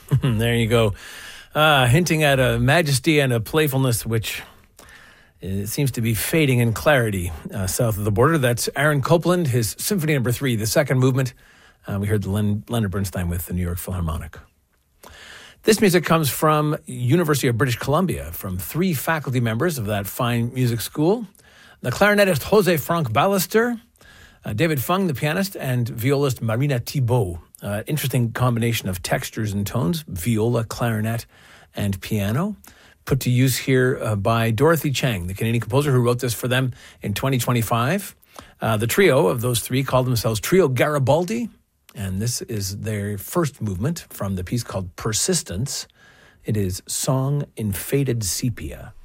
There you go. Hinting at a majesty and a playfulness which seems to be fading in clarity south of the border. That's Aaron Copland, his Symphony No. 3, the second movement. We heard the Leonard Bernstein with the New York Philharmonic. This music comes from University of British Columbia, from 3 faculty members of that fine music school. The clarinetist Jose Frank Ballester, David Fung, the pianist, and violist Marina Thibault. Interesting combination of textures and tones, viola, clarinet, and piano, put to use here by Dorothy Chang, the Canadian composer who wrote this for them in 2025. The trio of those 3 called themselves Trio Garibaldi, and this is their first movement from the piece called Persistence. It is Song in Faded Sepia.